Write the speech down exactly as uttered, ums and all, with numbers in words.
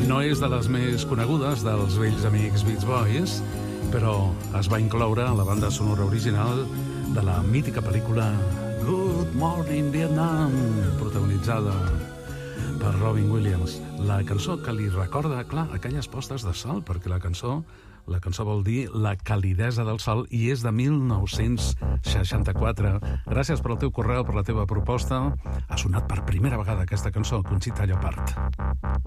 No és de les més conegudes dels vells amics Beach Boys, però es va incloure a la banda sonora original de la mítica pel·lícula Good Morning Vietnam, protagonitzada per Robin Williams. La cançó que li recorda, clar, aquelles postes de sol, perquè la cançó, la cançó vol dir la calidesa del sol, i és de mil nou-cents seixanta-quatre. Gràcies per al teu correu, per la teva proposta. Ha sonat per primera vegada aquesta cançó, Conxita Llopart.